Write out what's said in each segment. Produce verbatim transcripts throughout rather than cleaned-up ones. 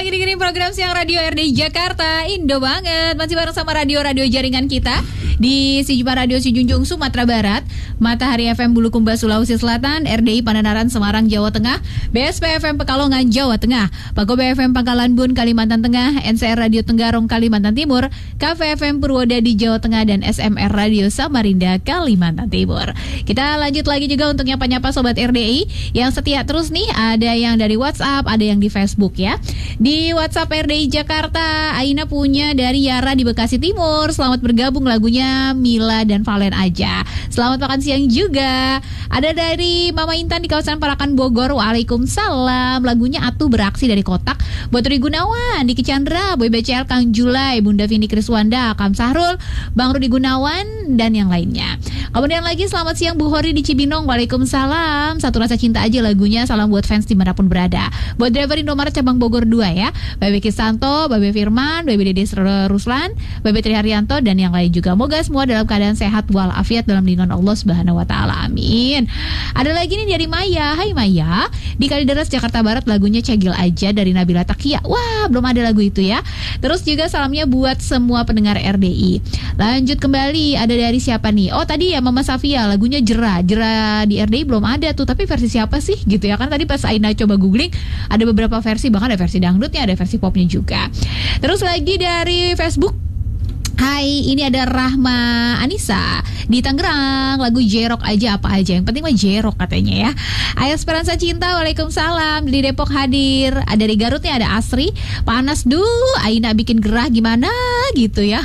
lagi dengerin program Siang Radio R D I Jakarta. Indo banget. Masih bareng sama radio-radio jaringan kita di Sijumpa Radio Sijunjung Sumatera Barat, Matahari F M Bulukumba Sulawesi Selatan, R D I Pangandaran Semarang Jawa Tengah, B S P F M Pekalongan Jawa Tengah, Pagobe F M Pangkalan Bun Kalimantan Tengah, N C R Radio Tenggarong Kalimantan Timur, K F F M Purwodadi Jawa Tengah, dan S M R Radio Samarinda Kalimantan Timur. Kita lanjut lagi juga untuk nyapa-nyapa Sobat R D I yang setia terus nih. Ada yang dari WhatsApp, ada yang di Facebook ya. Di WhatsApp R D I Jakarta, Aina punya dari Yara di Bekasi Timur. Selamat bergabung, lagunya Mila dan Valen aja. Selamat makan siang juga. Ada dari Mama Intan di kawasan Parakan Bogor. Waalaikumsalam. Lagunya Atuh Beraksi dari Kotak. Buat Rudi Gunawan di Kicandra, Boy B C L Kang Julai, Bunda Vini Kriswanda, Kang Sahrul, Bang Rudi Gunawan, dan yang lainnya. Kemudian lagi selamat siang Bu Hori di Cibinong. Waalaikumsalam. Satu rasa cinta aja lagunya. Salam buat fans dimanapun berada. Buat driver Indomaret cabang Bogor dua ya, Babe Kisanto, Babe Firman, Babe Dede Ruslan, Babe Triharyanto, dan yang lain juga. Moga semua dalam keadaan sehat walafiat dalam lindungan Allah Subhanahu wa taala. Amin. Ada lagi nih dari Maya. Hai Maya, di Kalideres Jakarta Barat, lagunya Cegil Aja dari Nabila Takia. Wah, belum ada lagu itu ya. Terus juga salamnya buat semua pendengar R D I. Lanjut kembali, ada dari siapa nih? Oh, tadi ya Mama Safia, lagunya Jera. Jera di R D I belum ada tuh, tapi versi siapa sih gitu ya kan? Tadi pas Aina coba googling, ada beberapa versi, bahkan ada versi dangdutnya, ada versi popnya juga. Terus lagi dari Facebook, hai, ini ada Rahma Anissa di Tangerang, lagu Jerok aja apa aja, yang penting mah Jerok katanya ya. Ayo Esperanza Cinta, waalaikumsalam. Di Depok hadir. Ada di Garut nih, ada Asri. Panas dulu, Aina bikin gerah gimana gitu ya.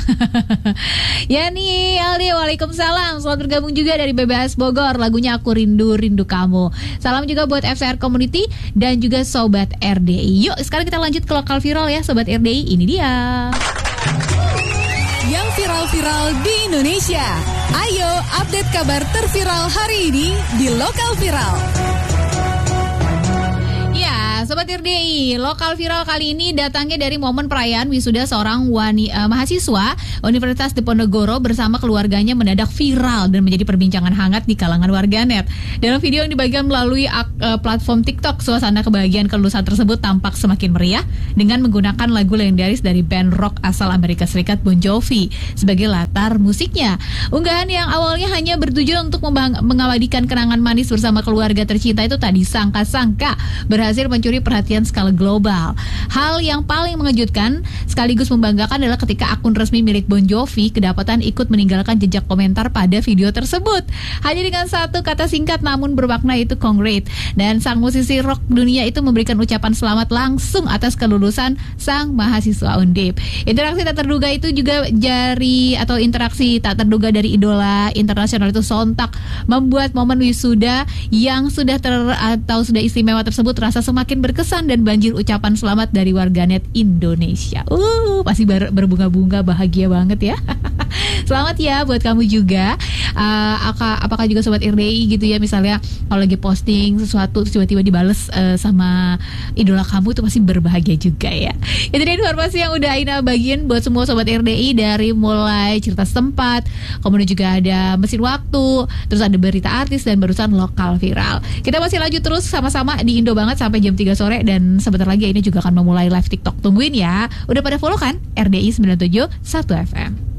Ya nih Aldi, waalaikumsalam. Selamat bergabung juga dari B B S Bogor, lagunya Aku Rindu Rindu Kamu. Salam juga buat F C R Community dan juga Sobat R D I. Yuk sekarang kita lanjut ke lokal viral ya Sobat R D I. Ini dia yang viral-viral di Indonesia. Ayo update kabar terviral hari ini di Lokal Viral. Sobat R D I, lokal viral kali ini datangnya dari momen perayaan wisuda seorang wani, uh, mahasiswa Universitas Diponegoro bersama keluarganya mendadak viral dan menjadi perbincangan hangat di kalangan warganet. Dalam video yang dibagikan melalui uh, platform TikTok, suasana kebahagiaan kelulusan tersebut tampak semakin meriah dengan menggunakan lagu legendaris dari band rock asal Amerika Serikat Bon Jovi sebagai latar musiknya. Unggahan yang awalnya hanya bertujuan untuk mengabadikan kenangan manis bersama keluarga tercinta itu tak disangka-sangka berhasil mencuri perhatian skala global. Hal yang paling mengejutkan sekaligus membanggakan adalah ketika akun resmi milik Bon Jovi kedapatan ikut meninggalkan jejak komentar pada video tersebut. Hanya dengan satu kata singkat namun bermakna, itu congrats. Dan sang musisi rock dunia itu memberikan ucapan selamat langsung atas kelulusan sang mahasiswa Undip. Interaksi tak terduga itu juga dari atau interaksi tak terduga dari idola internasional itu sontak membuat momen wisuda yang sudah ter atau sudah istimewa tersebut terasa semakin berkesan dan banjir ucapan selamat dari warganet Indonesia. Uh, pasti ber- berbunga-bunga, bahagia banget ya. Selamat ya buat kamu juga. Uh, apakah, apakah juga Sobat R D I gitu ya, misalnya kalau lagi posting sesuatu tiba-tiba dibales uh, sama idola kamu, itu pasti berbahagia juga ya. Itu dia informasi yang udah Aina bagiin buat semua Sobat R D I, dari mulai cerita setempat, kemudian juga ada mesin waktu, terus ada berita artis, dan barusan lokal viral. Kita masih lanjut terus sama-sama di Indo banget sampai jam tiga sore, dan sebentar lagi ini juga akan memulai live TikTok. Tungguin ya. Udah pada follow kan R D I sembilan tujuh satu F M.